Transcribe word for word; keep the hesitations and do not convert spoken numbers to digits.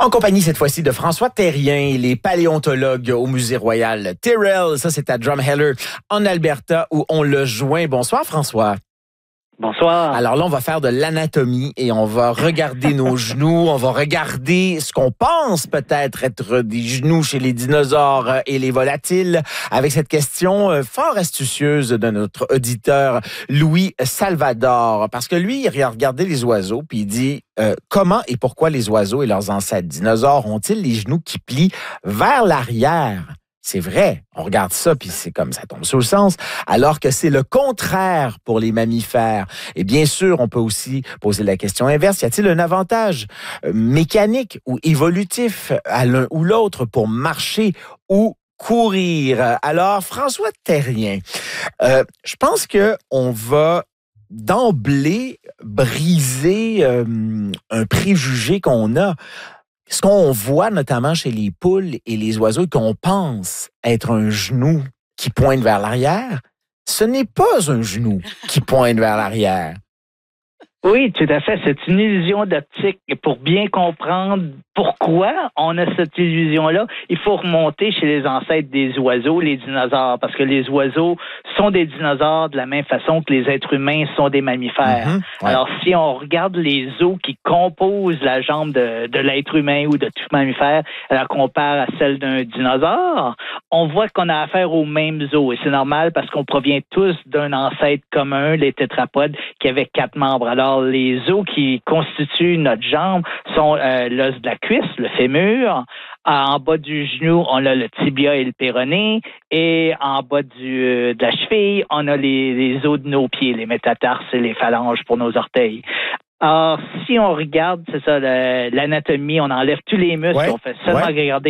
En compagnie cette fois-ci de François Terrien, il est paléontologue au Musée Royal Tyrrell. Ça, c'est à Drumheller, en Alberta, où on le joint. Bonsoir, François. Bonsoir. Alors là, on va faire de l'anatomie et on va regarder nos genoux. On va regarder ce qu'on pense peut-être être des genoux chez les dinosaures et les volatiles avec cette question fort astucieuse de notre auditeur Louis Salvador. Parce que lui, il a regardé les oiseaux puis il dit euh, comment et pourquoi les oiseaux et leurs ancêtres dinosaures ont-ils les genoux qui plient vers l'arrière? C'est vrai, on regarde ça, puis c'est comme ça tombe sous le sens, alors que c'est le contraire pour les mammifères. Et bien sûr, on peut aussi poser la question inverse. Y a-t-il un avantage mécanique ou évolutif à l'un ou l'autre pour marcher ou courir? Alors, François Terrien, euh, je pense qu'on va d'emblée briser euh, un préjugé qu'on a. Ce qu'on voit notamment chez les poules et les oiseaux qu'on pense être un genou qui pointe vers l'arrière, ce n'est pas un genou qui pointe vers l'arrière. Oui, tout à fait. C'est une illusion d'optique. Et pour bien comprendre pourquoi on a cette illusion-là, il faut remonter chez les ancêtres des oiseaux, les dinosaures, parce que les oiseaux sont des dinosaures de la même façon que les êtres humains sont des mammifères. Mm-hmm, ouais. Alors, si on regarde les os qui composent la jambe de, de l'être humain ou de tout mammifère, et la compare à celle d'un dinosaure, on voit qu'on a affaire aux mêmes os. Et c'est normal parce qu'on provient tous d'un ancêtre commun, les tétrapodes, qui avaient quatre membres. Alors, les os qui constituent notre jambe sont euh, l'os de la cuisse, le fémur. En bas du genou, on a le tibia et le péroné. Et en bas du, euh, de la cheville, on a les, les os de nos pieds, les métatarses et les phalanges pour nos orteils. Alors, si on regarde, c'est ça, le, l'anatomie, on enlève tous les muscles, ouais, on fait seulement ouais. regarder